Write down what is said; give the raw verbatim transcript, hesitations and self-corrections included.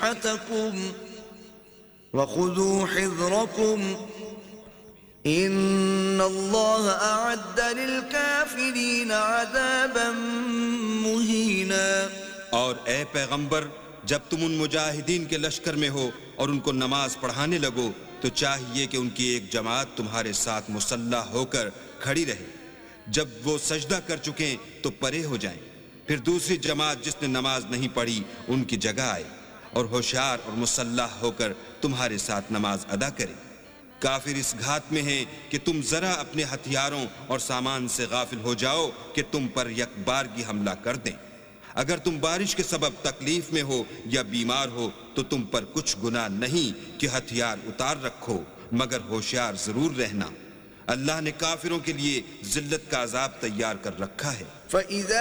अतकुम वखुदू हिज़्रकुम इन्नल्लाह अअद्द लिलकाफिरीन अज़ाबन मुहीना। और ए पैगंबर, जब तुम उन मुजाहिदीन के लश्कर में हो और उनको नमाज पढ़ाने लगो तो चाहिए कि उनकी एक जमात तुम्हारे साथ मुसल्लह होकर खड़ी रहे। जब वो सजदा कर चुके तो परे हो जाएं। फिर दूसरी जमात जिसने नमाज नहीं पढ़ी उनकी जगह आए और होशियार और मुसल्लह होकर तुम्हारे साथ नमाज अदा करे। काफिर इस घात में है कि तुम जरा अपने हथियारों और सामान से गाफिल हो जाओ कि तुम पर यकबारगी हमला कर दें। अगर तुम बारिश के सबब तकलीफ में हो या बीमार हो तो तुम पर कुछ गुनाह नहीं कि हथियार उतार रखो, मगर होशियार जरूर रहना। अल्लाह ने काफिरों के लिए जिल्लत का अजाब तैयार कर रखा है।